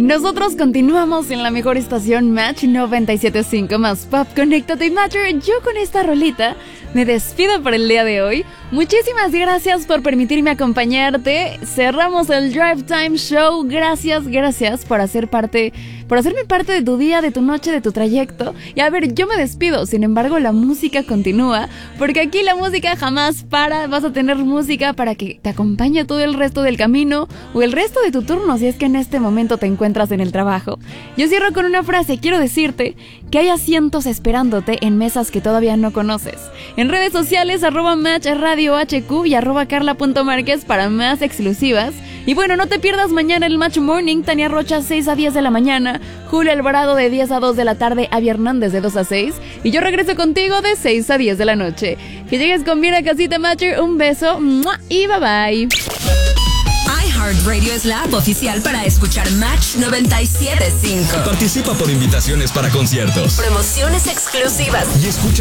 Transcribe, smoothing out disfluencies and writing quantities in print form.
Nosotros continuamos en la mejor estación Match 97.5 más Pop. Conéctate, Matcher. Yo con esta rolita me despido por el día de hoy. Muchísimas gracias por permitirme acompañarte. Cerramos el Drive Time Show. Gracias por hacerme parte de tu día, de tu noche, de tu trayecto. Y a ver, yo me despido. Sin embargo, la música continúa, porque aquí la música jamás para. Vas a tener música para que te acompañe todo el resto del camino o el resto de tu turno, si es que en este momento te encuentras en el trabajo. Yo cierro con una frase. Quiero decirte que hay asientos esperándote en mesas que todavía no conoces. En redes sociales, @MatchRadioHQ y @Carla.Márquez para más exclusivas. Y bueno, no te pierdas mañana el Match Morning. Tania Rocha 6 a 10 de la mañana, Julio Alvarado de 10 a 2 de la tarde, Avi Hernández de 2 a 6. Y yo regreso contigo de 6 a 10 de la noche. Que llegues con bien a casita, Matcher. Un beso y bye bye. iHeartRadio es la app oficial para escuchar Match 97.5. Participa por invitaciones para conciertos, promociones exclusivas y escucha